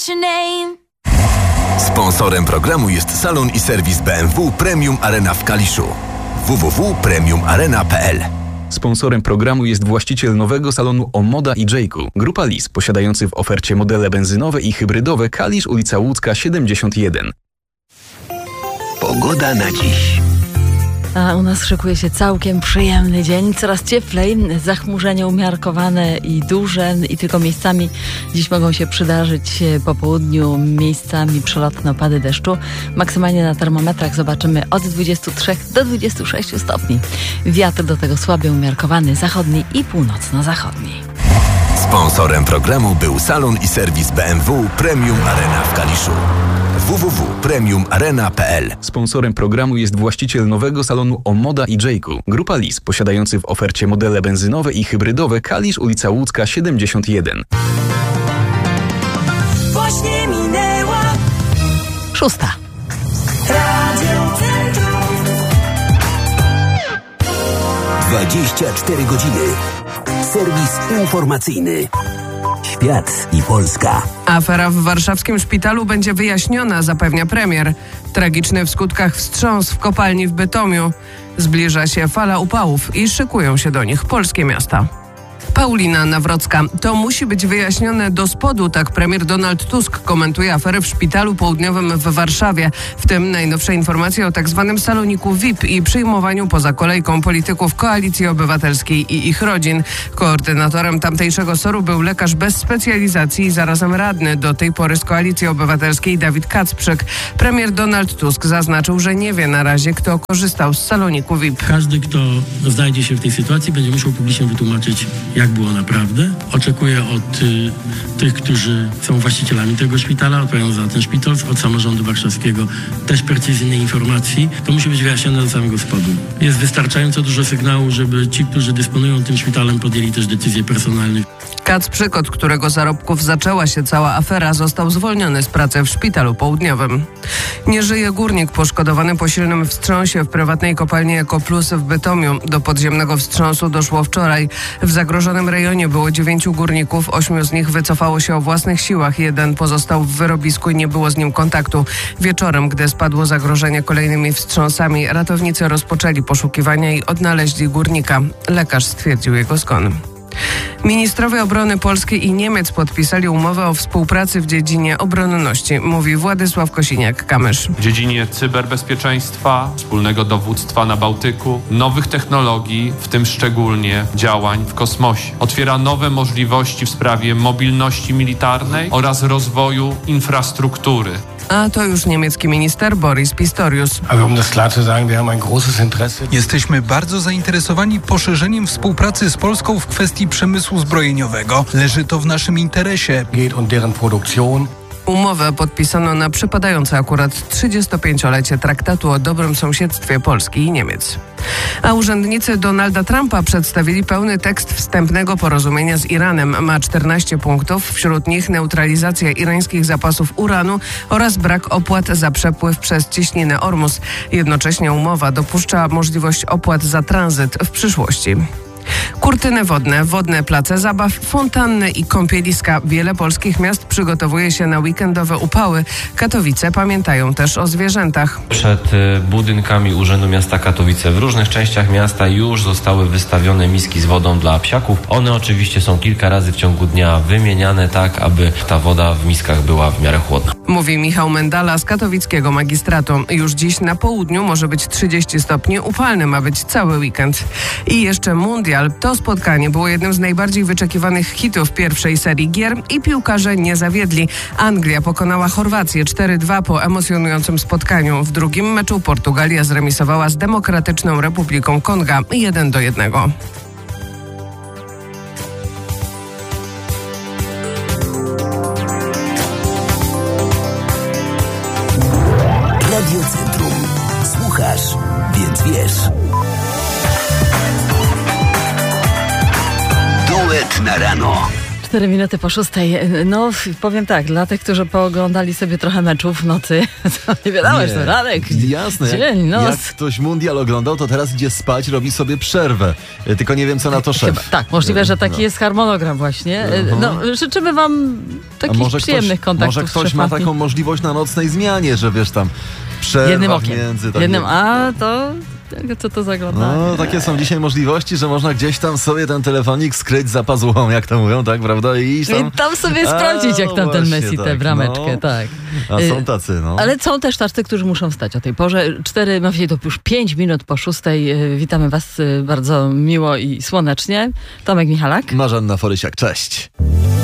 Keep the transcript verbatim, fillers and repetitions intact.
Sponsorem programu jest salon i serwis B M W Premium Arena w Kaliszu. w w w kropka premium arena kropka p l. Sponsorem programu jest właściciel nowego salonu Omoda i Jayku. Grupa Lis, posiadający w ofercie modele benzynowe i hybrydowe. Kalisz, ulica Łódzka siedemdziesiąt jeden. Pogoda na dziś. A u nas szykuje się całkiem przyjemny dzień, coraz cieplej, zachmurzenie umiarkowane i duże i tylko miejscami dziś mogą się przydarzyć po południu miejscami przelotne opady deszczu. Maksymalnie na termometrach zobaczymy od dwudziestu trzech do dwudziestu sześciu stopni. Wiatr do tego słabie umiarkowany, zachodni i północno-zachodni. Sponsorem programu był salon i serwis B M W Premium Arena w Kaliszu. w w w kropka premium arena kropka p l. Sponsorem programu jest właściciel nowego salonu Omoda i Jayku. Grupa Lis, posiadający w ofercie modele benzynowe i hybrydowe. Kalisz, ulica Łódzka siedemdziesiąt jeden. Właśnie minęła Szósta. Radio Centrum. dwadzieścia cztery godziny. Serwis informacyjny. Świat i Polska. Afera w warszawskim szpitalu będzie wyjaśniona, zapewnia premier. Tragiczny w skutkach wstrząs w kopalni w Bytomiu. Zbliża się fala upałów i szykują się do nich polskie miasta. Paulina Nawrocka. To musi być wyjaśnione do spodu, tak premier Donald Tusk komentuje aferę w szpitalu południowym w Warszawie. W tym najnowsze informacje o tak zwanym saloniku V I P i przyjmowaniu poza kolejką polityków Koalicji Obywatelskiej i ich rodzin. Koordynatorem tamtejszego soru był lekarz bez specjalizacji i zarazem radny do tej pory z Koalicji Obywatelskiej Dawid Kacprzyk. Premier Donald Tusk zaznaczył, że nie wie na razie, kto korzystał z saloniku V I P. Każdy, kto znajdzie się w tej sytuacji, będzie musiał publicznie wytłumaczyć, jak było naprawdę. Oczekuję od y, tych, którzy są właścicielami tego szpitala, odpowiadają za ten szpital, od samorządu warszawskiego też precyzyjnej informacji. To musi być wyjaśnione do samego spodu. Jest wystarczająco dużo sygnału, żeby ci, którzy dysponują tym szpitalem, podjęli też decyzje personalne. Kacprzyk, od którego zarobków zaczęła się cała afera, został zwolniony z pracy w szpitalu południowym. Nie żyje górnik poszkodowany po silnym wstrząsie w prywatnej kopalni Ekoplus w Bytomiu. Do podziemnego wstrząsu doszło wczoraj. W zagrożonym rejonie było dziewięciu górników, ośmiu z nich wycofało się o własnych siłach, jeden pozostał w wyrobisku i nie było z nim kontaktu. Wieczorem, gdy spadło zagrożenie kolejnymi wstrząsami, ratownicy rozpoczęli poszukiwania i odnaleźli górnika. Lekarz stwierdził jego zgon. Ministrowie obrony polskiej i Niemiec podpisali umowę o współpracy w dziedzinie obronności, mówi Władysław Kosiniak-Kamysz. W dziedzinie cyberbezpieczeństwa, wspólnego dowództwa na Bałtyku, nowych technologii, w tym szczególnie działań w kosmosie. Otwiera nowe możliwości w sprawie mobilności militarnej oraz rozwoju infrastruktury. A to już niemiecki minister Boris Pistorius. Jesteśmy bardzo zainteresowani poszerzeniem współpracy z Polską w kwestii przemysłu zbrojeniowego. Leży to w naszym interesie. Umowę podpisano na przypadające akurat trzydziestopięciolecie traktatu o dobrym sąsiedztwie Polski i Niemiec. A urzędnicy Donalda Trumpa przedstawili pełny tekst wstępnego porozumienia z Iranem. Ma czternaście punktów, wśród nich neutralizacja irańskich zapasów uranu oraz brak opłat za przepływ przez cieśninę Ormus. Jednocześnie umowa dopuszcza możliwość opłat za tranzyt w przyszłości. Kurtyny wodne, wodne place zabaw, fontanny i kąpieliska. Wiele polskich miast przygotowuje się na weekendowe upały. Katowice pamiętają też o zwierzętach. Przed budynkami Urzędu Miasta Katowice w różnych częściach miasta już zostały wystawione miski z wodą dla psiaków. One oczywiście są kilka razy w ciągu dnia wymieniane tak, aby ta woda w miskach była w miarę chłodna. Mówi Michał Mendala z katowickiego magistratu. Już dziś na południu może być trzydzieści stopni, upalny ma być cały weekend. I jeszcze mundial. To spotkanie było jednym z najbardziej wyczekiwanych hitów pierwszej serii gier i piłkarze nie zawiedli. Anglia pokonała Chorwację cztery dwa po emocjonującym spotkaniu. W drugim meczu Portugalia zremisowała z Demokratyczną Republiką Konga jeden do jednego. Radio Centrum. Słuchasz, więc wiesz. Duet na rano. Cztery minuty po szóstej. No, powiem tak, dla tych, którzy pooglądali sobie trochę meczów w nocy, to nie wiadomo, że to ranek, Jasne, dzień, jak, noc. jak ktoś mundial oglądał, to teraz idzie spać, robi sobie przerwę. Tylko nie wiem, co na to szef. Chyba, tak, możliwe, że taki no. jest harmonogram właśnie. Uh-huh. No, życzymy wam takich może przyjemnych ktoś, kontaktów Może z ktoś ma szefami. taką możliwość na nocnej zmianie, że wiesz tam przerwach Jednym okiem. między... Tak Jednym, nie- a to... Co to zagląda? No, takie są dzisiaj możliwości, że można gdzieś tam sobie ten telefonik skryć za pazuchą, jak to mówią, tak, prawda? I iść tam... I tam sobie A, sprawdzić, jak tam ten właśnie Messi tę tak, brameczkę, no. tak. A są tacy, no. Ale są też tacy, którzy muszą wstać o tej porze. Cztery, właściwie to już pięć minut po szóstej. Witamy was bardzo miło i słonecznie. Tomek Michalak. Marzanna Forysiak, cześć.